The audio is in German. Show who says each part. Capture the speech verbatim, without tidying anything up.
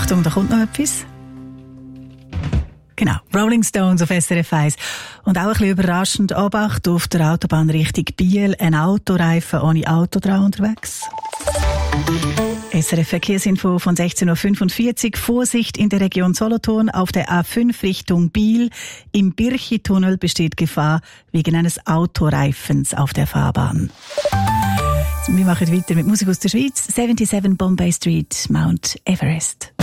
Speaker 1: Achtung, da kommt noch etwas. Genau, Rolling Stones auf S R F eins. Und auch ein bisschen überraschend, Obacht auf der Autobahn Richtung Biel, ein Autoreifen ohne Auto dran unterwegs. S R F Verkehrsinfo von sechzehn Uhr fünfundvierzig. Vorsicht in der Region Solothurn auf der A fünf Richtung Biel. Im Birchi-Tunnel besteht Gefahr wegen eines Autoreifens auf der Fahrbahn. Wir machen weiter mit Musik aus der Schweiz. siebenundsiebzig Bombay Street, Mount Everest.